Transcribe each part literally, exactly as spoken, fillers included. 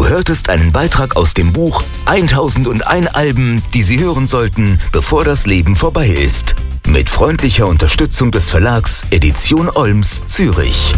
hörtest einen Beitrag aus dem Buch tausendundeins Alben, die Sie hören sollten, bevor das Leben vorbei ist. Mit freundlicher Unterstützung des Verlags Edition Olms, Zürich.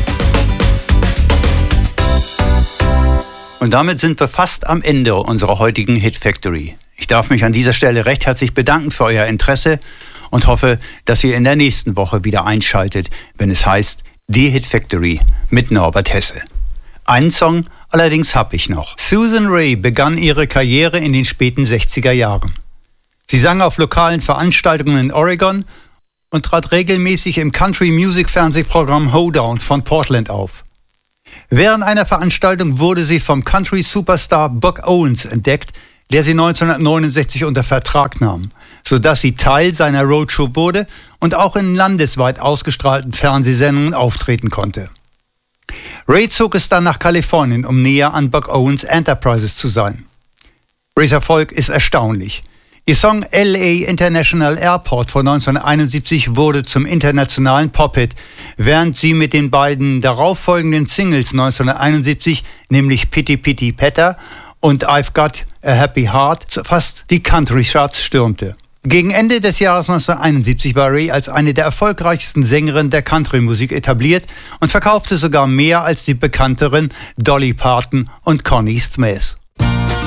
Und damit sind wir fast am Ende unserer heutigen Hit Factory. Ich darf mich an dieser Stelle recht herzlich bedanken für euer Interesse und hoffe, dass ihr in der nächsten Woche wieder einschaltet, wenn es heißt Die Hit Factory mit Norbert Hesse. Einen Song allerdings habe ich noch. Susan Raye begann ihre Karriere in den späten sechziger Jahren. Sie sang auf lokalen Veranstaltungen in Oregon und trat regelmäßig im Country-Music-Fernsehprogramm Hoedown von Portland auf. Während einer Veranstaltung wurde sie vom Country-Superstar Buck Owens entdeckt, der sie neunzehnhundertneunundsechzig unter Vertrag nahm, sodass sie Teil seiner Roadshow wurde und auch in landesweit ausgestrahlten Fernsehsendungen auftreten konnte. Raye zog es dann nach Kalifornien, um näher an Buck Owens Enterprises zu sein. Rayes Erfolg ist erstaunlich. Ihr Song L A International Airport von neunzehnhunderteinundsiebzig wurde zum internationalen Pop-Hit, während sie mit den beiden darauffolgenden Singles neunzehnhunderteinundsiebzig, nämlich Pity Pity Patter und I've Got a Happy Heart, fast die Country-Charts stürmte. Gegen Ende des Jahres neunzehnhunderteinundsiebzig war Raye als eine der erfolgreichsten Sängerinnen der Country-Musik etabliert und verkaufte sogar mehr als die bekannteren Dolly Parton und Connie Smith.